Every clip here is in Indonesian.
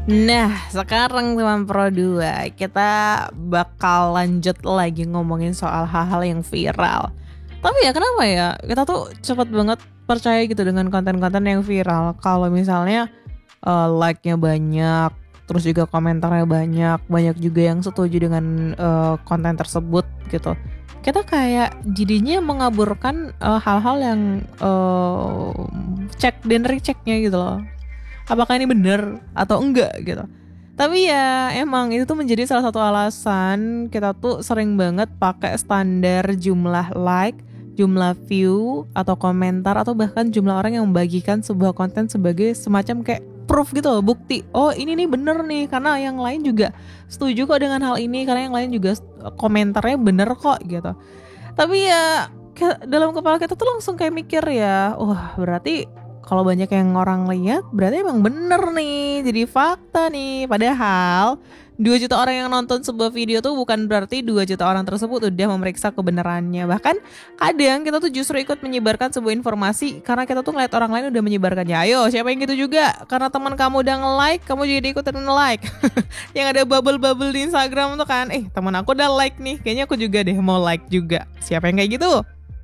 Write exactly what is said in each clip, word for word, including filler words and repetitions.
Nah, sekarang teman Pro dua kita bakal lanjut lagi ngomongin soal hal-hal yang viral. Tapi ya kenapa ya kita tuh cepet banget percaya gitu dengan konten-konten yang viral. Kalau misalnya uh, like-nya banyak, terus juga komentarnya banyak, banyak juga yang setuju dengan uh, konten tersebut gitu. Kita kayak jadinya mengaburkan uh, hal-hal yang uh, cek dan rechecknya gitu loh. Apakah ini benar atau enggak gitu. Tapi ya emang itu tuh menjadi salah satu alasan kita tuh sering banget pakai standar jumlah like, jumlah view atau komentar atau bahkan jumlah orang yang membagikan sebuah konten sebagai semacam kayak proof gitu loh, bukti. Oh ini nih bener nih karena yang lain juga setuju kok dengan hal ini, karena yang lain juga komentarnya bener kok gitu. Tapi ya dalam kepala kita tuh langsung kayak mikir ya, wah berarti kalau banyak yang orang lihat berarti emang bener nih, jadi fakta nih. Padahal dua juta orang yang nonton sebuah video tuh bukan berarti dua juta orang tersebut udah memeriksa kebenarannya. Bahkan kadang kita tuh justru ikut menyebarkan sebuah informasi karena kita tuh ngeliat orang lain udah menyebarkannya. Ayo siapa yang gitu juga, karena teman kamu udah nge-like kamu jadi ikutan nge-like. Yang ada bubble-bubble di Instagram tuh kan, eh teman aku udah like nih, kayaknya aku juga deh mau like juga. Siapa yang kayak gitu?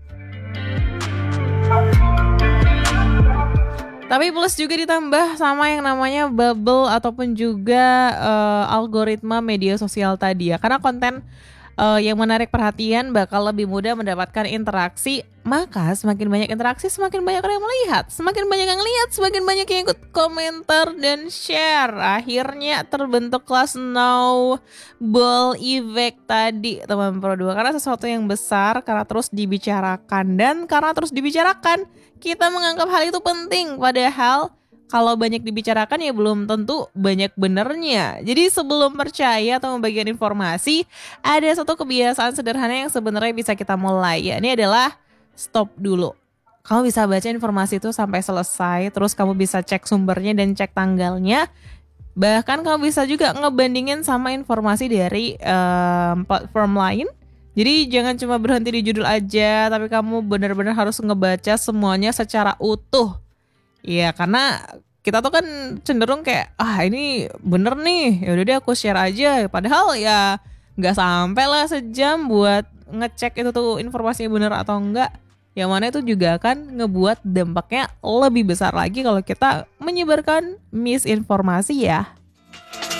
Tapi plus juga ditambah sama yang namanya bubble ataupun juga uh, algoritma media sosial tadi ya. Karena konten uh, yang menarik perhatian bakal lebih mudah mendapatkan interaksi. Maka semakin banyak interaksi, semakin banyak orang yang melihat. Semakin banyak yang lihat, semakin banyak yang ikut komentar dan share. Akhirnya terbentuk kelas snowball effect tadi teman Pro dua. Karena sesuatu yang besar, karena terus dibicarakan. Dan karena terus dibicarakan, kita menganggap hal itu penting. Padahal kalau banyak dibicarakan ya belum tentu banyak benernya. Jadi sebelum percaya atau membagikan informasi, ada satu kebiasaan sederhana yang sebenarnya bisa kita mulai. Ya, ini adalah stop dulu. Kamu bisa baca informasi itu sampai selesai, terus kamu bisa cek sumbernya dan cek tanggalnya. Bahkan kamu bisa juga ngebandingin sama informasi dari um, platform lain. Jadi jangan cuma berhenti di judul aja, tapi kamu benar-benar harus ngebaca semuanya secara utuh. Iya, karena kita tuh kan cenderung kayak, ah ini bener nih, yaudah deh aku share aja. Padahal ya nggak sampai lah sejam buat ngecek itu tuh informasinya bener atau enggak. Yang mana itu juga akan ngebuat dampaknya lebih besar lagi kalau kita menyebarkan misinformasi ya.